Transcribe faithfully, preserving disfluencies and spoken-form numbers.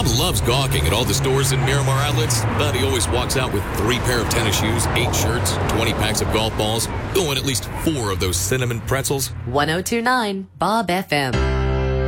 Bob loves gawking at all the stores in Miramar Outlets, but he always walks out with three pair of tennis shoes, eight shirts, twenty packs of golf balls, oh, and at least four of those cinnamon pretzels. ten twenty-nine Bob F M.